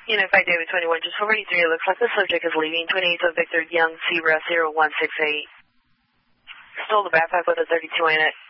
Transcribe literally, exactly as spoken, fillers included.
Unified David twenty-one, just forty-three. It looks like the subject is leaving. twenty-eight of Victor Young, Sierra zero one six eight. Stole the backpack with a thirty-two in it.